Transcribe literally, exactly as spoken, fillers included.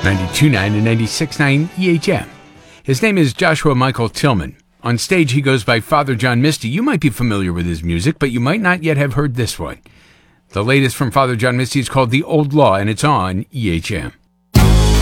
ninety-two point nine and ninety-six point nine E H M. His name is Joshua Michael Tillman. On stage, he goes by Father John Misty. You might be familiar with his music, but you might not yet have heard this one. The latest from Father John Misty is called The Old Law, and it's on E H M.